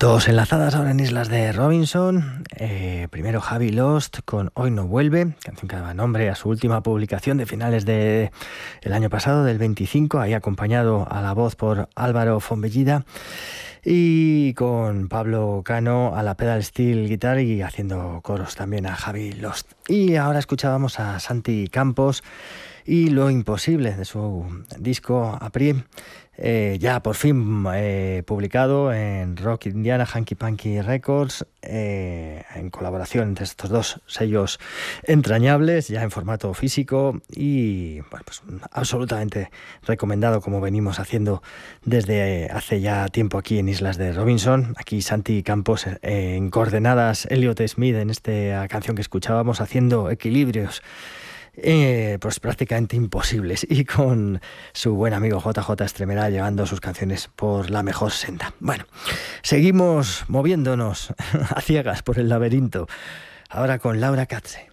Dos enlazadas ahora en Islas de Robinson. Primero Javi Lost con Hoy no vuelve, canción que daba nombre a su última publicación de finales del año pasado, del 25, ahí acompañado a la voz por Álvaro Fombellida, y con Pablo Cano a la pedal steel guitar y haciendo coros también a Javi Lost. Y ahora escuchábamos a Santi Campos y Lo imposible, de su disco April, ya por fin publicado en Rock Indiana Hanky Panky Records, en colaboración entre estos dos sellos entrañables, ya en formato físico, y bueno, pues absolutamente recomendado, como venimos haciendo desde hace ya tiempo aquí en Islas de Robinson. Aquí Santi Campos en coordenadas Elliot Smith en esta canción que escuchábamos, haciendo equilibrios pues prácticamente imposibles, y con su buen amigo JJ Estremera llevando sus canciones por la mejor senda. Bueno, seguimos moviéndonos a ciegas por el laberinto, ahora con Laura Katze.